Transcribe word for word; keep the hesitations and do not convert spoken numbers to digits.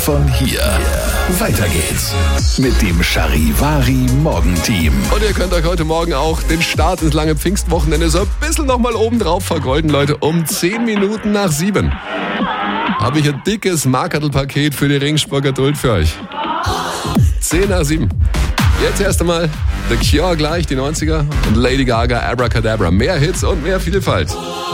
Von hier. Weiter geht's mit dem Charivari Morgenteam. Und ihr könnt euch heute Morgen auch den Start ins lange Pfingstwochenende so ein bisschen nochmal oben drauf vergolden, Leute. Um zehn Minuten nach sieben habe ich ein dickes Markerl-Paket für die Ringsburger Geduld für euch. zehn nach sieben. Jetzt erst einmal The Cure gleich, die neunziger, und Lady Gaga, Abracadabra. Mehr Hits und mehr Vielfalt.